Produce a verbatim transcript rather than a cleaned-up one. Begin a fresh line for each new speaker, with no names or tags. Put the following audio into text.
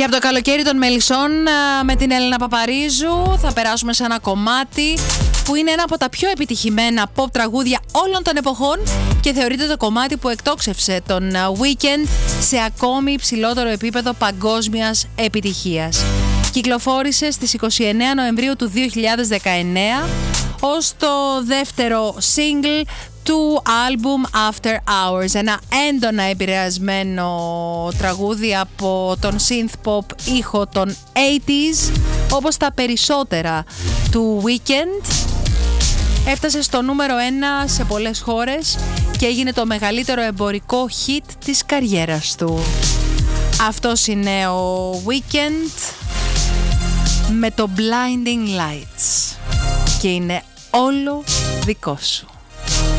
Και από το καλοκαίρι των Μελισσών με την Έλληνα Παπαρίζου θα περάσουμε σε ένα κομμάτι που είναι ένα από τα πιο επιτυχημένα pop τραγούδια όλων των εποχών και θεωρείται το κομμάτι που εκτόξευσε τον Weekend σε ακόμη υψηλότερο επίπεδο παγκόσμιας επιτυχίας. Κυκλοφόρησε στις είκοσι εννέα Νοεμβρίου του δύο χιλιάδες δεκαεννέα ως το δεύτερο single του άλμπουμ After Hours, ένα έντονα επηρεασμένο τραγούδι από τον synth pop ήχο των ογδόντα, όπως τα περισσότερα του Weekend. Έφτασε στο νούμερο ένα σε πολλές χώρες και έγινε το μεγαλύτερο εμπορικό hit της καριέρας του. Αυτός είναι ο Weekend με το Blinding Lights και είναι όλο δικό σου.